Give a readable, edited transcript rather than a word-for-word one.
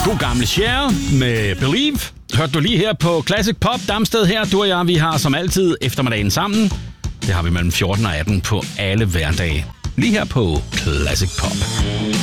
God gamle Cher med Believe. Hørte du lige her på Classic Pop. Damsted her, du og jeg, vi har som altid eftermiddagen sammen. Det har vi mellem 14 og 18 på alle hverdage. Lige her på Classic Pop.